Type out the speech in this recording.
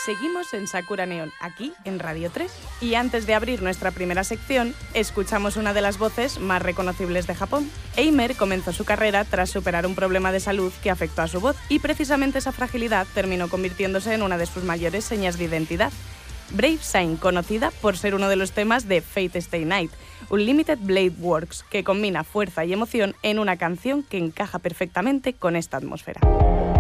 Seguimos en Sakura Neon, aquí en Radio 3. Y antes de abrir nuestra primera sección, escuchamos una de las voces más reconocibles de Japón. Eimer comenzó su carrera tras superar un problema de salud que afectó a su voz, y precisamente esa fragilidad terminó convirtiéndose en una de sus mayores señas de identidad. Brave Sign, conocida por ser uno de los temas de Fate Stay Night, Unlimited Blade Works, que combina fuerza y emoción en una canción que encaja perfectamente con esta atmósfera.